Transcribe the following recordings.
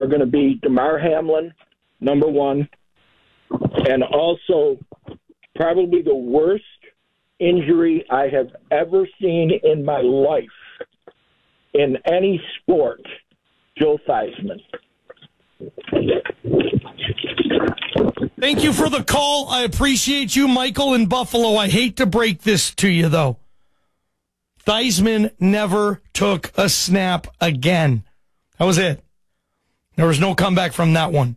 going to be Damar Hamlin, number one, and also probably the worst injury I have ever seen in my life in any sport, Joe Theismann. Thank you for the call. I appreciate you, Michael in Buffalo. I hate to break this to you, though. Theismann never took a snap again. That was it. There was no comeback from that one.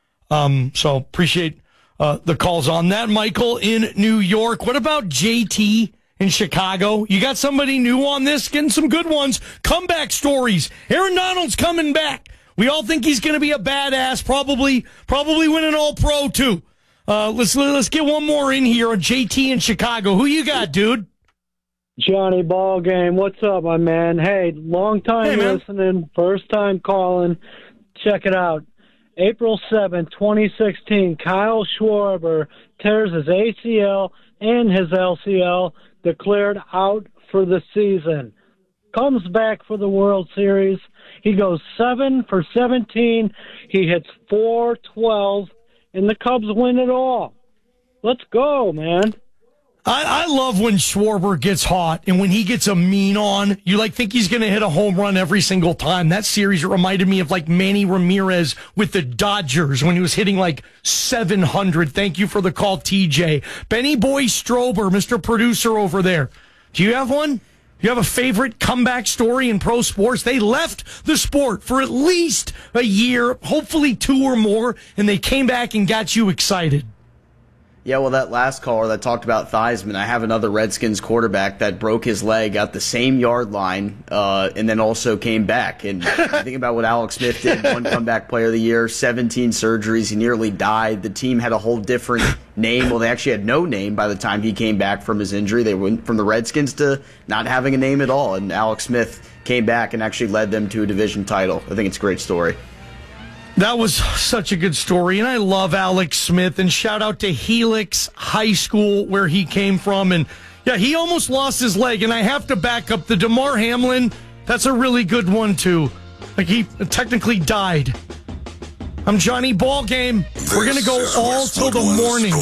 So appreciate the calls on that. Michael in New York. What about JT in Chicago? You got somebody new on this? Getting some good ones. Comeback stories. Aaron Donald's coming back. We all think he's going to be a badass. Probably win an All-Pro too. Let's get one more in here on JT in Chicago. Who you got, dude? Johnny Ballgame, what's up, my man? Hey, long time listening, first time calling. Check it out. April 7th, 2016, Kyle Schwarber tears his ACL and his LCL, declared out for the season. Comes back for the World Series. He goes 7 for 17. He hits .412, and the Cubs win it all. Let's go, man. I love when Schwarber gets hot and when he gets a mean on, you think he's going to hit a home run every single time. That series reminded me of Manny Ramirez with the Dodgers when he was hitting 700. Thank you for the call, TJ. Benny Boy Strober, Mr. Producer over there. Do you have one? Do you have a favorite comeback story in pro sports? They left the sport for at least a year, hopefully 2 or more, and they came back and got you excited. Yeah, well, that last caller that talked about Theismann, I have another Redskins quarterback that broke his leg at the same yard line and then also came back. And think about what Alex Smith did, 1 comeback player of the year, 17 surgeries, he nearly died. The team had a whole different name. Well, they actually had no name by the time he came back from his injury. They went from the Redskins to not having a name at all. And Alex Smith came back and actually led them to a division title. I think it's a great story. That was such a good story, and I love Alex Smith, and shout out to Helix High School where he came from, and yeah, he almost lost his leg, and I have to back up the Damar Hamlin. That's a really good one, too. He technically died. I'm Johnny Ballgame. We're going to go all till the morning.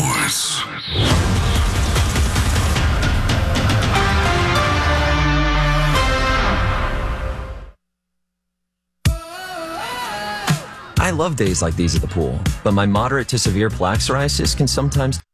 I love days like these at the pool, but my moderate to severe plaque psoriasis can sometimes